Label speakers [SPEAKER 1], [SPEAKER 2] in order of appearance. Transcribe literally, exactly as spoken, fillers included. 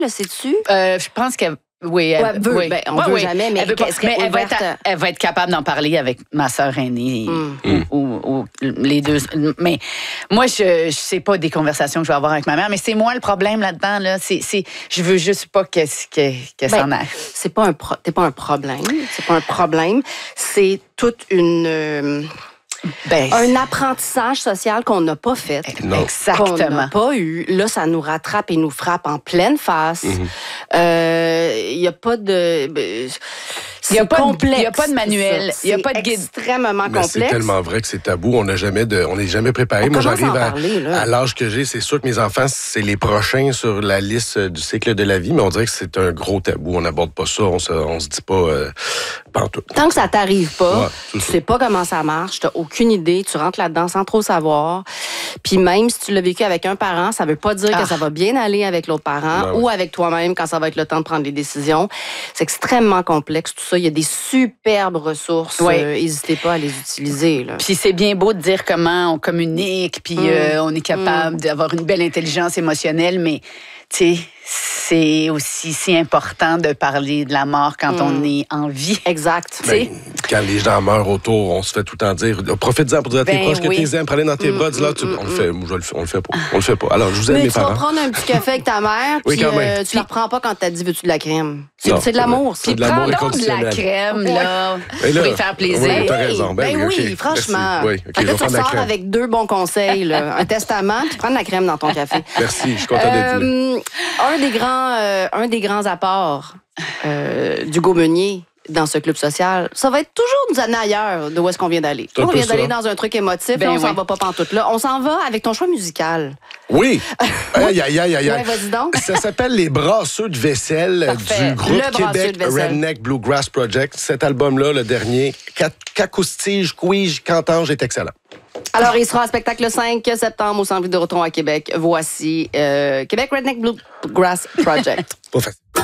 [SPEAKER 1] le sais-tu?
[SPEAKER 2] Euh, je pense qu'elle... Oui, elle
[SPEAKER 1] ouais, veut,
[SPEAKER 2] oui.
[SPEAKER 1] Ben, on
[SPEAKER 2] ouais,
[SPEAKER 1] veut
[SPEAKER 2] oui.
[SPEAKER 1] jamais, mais,
[SPEAKER 2] elle, veut pas,
[SPEAKER 1] elle, serait
[SPEAKER 2] mais elle, va être,
[SPEAKER 1] ouverte...
[SPEAKER 2] elle va être capable d'en parler avec ma sœur aînée mm. ou, ou, ou les deux. Mais moi, je ne sais pas des conversations que je vais avoir avec ma mère, mais c'est moi le problème là-dedans. Là. C'est, c'est, je veux juste pas qu'elle, qu'elle, qu'elle ben, s'en aille.
[SPEAKER 1] C'est pas un pro, t'es pas un problème. C'est pas un problème. C'est toute une... Euh, Ben, un apprentissage social qu'on n'a pas fait.
[SPEAKER 2] Non. Exactement.
[SPEAKER 1] Qu'on n'a pas eu. Là, ça nous rattrape et nous frappe en pleine face. Il mm-hmm. euh, n'y a pas de...
[SPEAKER 2] Il n'y a, a pas de manuel, il n'y a pas de guide.
[SPEAKER 1] C'est extrêmement
[SPEAKER 3] mais
[SPEAKER 1] complexe.
[SPEAKER 3] C'est tellement vrai que c'est tabou. On n'a jamais de, on n'est jamais préparé.
[SPEAKER 1] On
[SPEAKER 3] Moi, j'arrive à,
[SPEAKER 1] parler,
[SPEAKER 3] à l'âge que j'ai. C'est sûr que mes enfants, c'est les prochains sur la liste du cycle de la vie, mais on dirait que c'est un gros tabou. On n'aborde pas ça. On se, on se dit pas euh, pantoute.
[SPEAKER 1] Tant que ça t'arrive pas,
[SPEAKER 3] ouais,
[SPEAKER 1] tu sais pas comment ça marche, tu n'as aucune idée, tu rentres là-dedans sans trop savoir. Puis même si tu l'as vécu avec un parent, ça veut pas dire ah. que ça va bien aller avec l'autre parent
[SPEAKER 3] ben
[SPEAKER 1] ou
[SPEAKER 3] ouais.
[SPEAKER 1] avec toi-même quand ça va être le temps de prendre les décisions. C'est extrêmement complexe tout ça. Il y a des superbes ressources.
[SPEAKER 2] Oui.
[SPEAKER 1] Euh, n'hésitez pas à les utiliser. Là.
[SPEAKER 2] Puis c'est bien beau de dire comment on communique, puis mm. euh, on est capable mm. d'avoir une belle intelligence émotionnelle, mais tu sais, c'est aussi si important de parler de la mort quand mm. on est en vie.
[SPEAKER 1] Exact.
[SPEAKER 3] Ben, quand les gens meurent autour, on se fait tout le temps dire profite-en pour dire à tes
[SPEAKER 2] ben
[SPEAKER 3] proches
[SPEAKER 2] oui.
[SPEAKER 3] que t'es aimes, prends-les dans tes
[SPEAKER 1] mm,
[SPEAKER 3] bras, dis là, tu...
[SPEAKER 1] mm,
[SPEAKER 3] on le fait. Moi, je le fais, on le fait pas. On le fait pas. Alors, je vous aime,
[SPEAKER 1] mais
[SPEAKER 3] mes
[SPEAKER 1] tu
[SPEAKER 3] parents.
[SPEAKER 1] vas prendre un petit café avec ta mère,
[SPEAKER 3] oui,
[SPEAKER 1] puis
[SPEAKER 3] euh,
[SPEAKER 1] tu la reprends pas quand t'as dit veux-tu de la crème. C'est,
[SPEAKER 3] non,
[SPEAKER 1] c'est de l'amour.
[SPEAKER 2] Puis prends donc de la crème, là, pour lui faire plaisir.
[SPEAKER 3] Oui, t'as raison. Ben,
[SPEAKER 1] ben
[SPEAKER 3] oui,
[SPEAKER 1] oui
[SPEAKER 3] okay.
[SPEAKER 1] franchement.
[SPEAKER 3] Oui, okay,
[SPEAKER 1] là, tu ressors avec deux bons conseils. Là. Un testament, puis prends de la crème dans ton café.
[SPEAKER 3] Merci, je suis content d'être
[SPEAKER 1] euh, un des grands, euh, un des grands apports euh, d'Hugo Meunier dans ce club social, ça va être toujours nous amener ailleurs de où est-ce qu'on vient d'aller. On vient d'aller dans un truc émotif, ben là, on oui. s'en va pas pantoute là. On s'en va avec ton choix musical.
[SPEAKER 3] Oui! Aïe, aïe, aïe, aïe.
[SPEAKER 1] Ouais, vas-y donc.
[SPEAKER 3] Ça s'appelle Les Brasseux de vaisselle
[SPEAKER 1] Parfait.
[SPEAKER 3] du groupe
[SPEAKER 1] Le
[SPEAKER 3] Québec Redneck Bluegrass Project. Cet album-là, le dernier, Cacoustige, Couige, Cantange, est excellent.
[SPEAKER 1] Alors, il sera en spectacle le cinq septembre au Centre Vidéotron à Québec. Voici euh, Québec Redneck Bluegrass Project.
[SPEAKER 3] Pas facile.